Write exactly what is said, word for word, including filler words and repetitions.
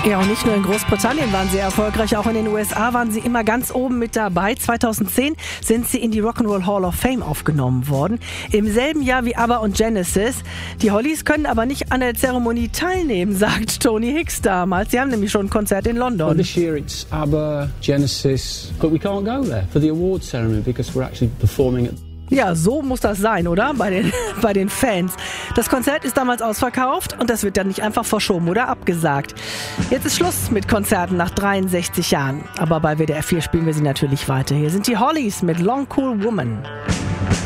Ja, und nicht nur in Großbritannien waren sie erfolgreich, auch in den U S A waren sie immer ganz oben mit dabei. zweitausendzehn sind sie in die Rock'n'Roll Hall of Fame aufgenommen worden. Im selben Jahr wie ABBA und Genesis. Die Hollies können aber nicht an der Zeremonie teilnehmen, sagt Tony Hicks damals. Sie haben nämlich schon ein Konzert in London. Well, this year it's ABBA, Genesis, but we can't go there for the awards ceremony because we're actually performing at... Ja, so muss das sein, oder? Bei den, bei den Fans. Das Konzert ist damals ausverkauft und das wird dann nicht einfach verschoben oder abgesagt. Jetzt ist Schluss mit Konzerten nach dreiundsechzig Jahren. Aber bei W D R vier spielen wir sie natürlich weiter. Hier sind die Hollies mit Long Cool Woman.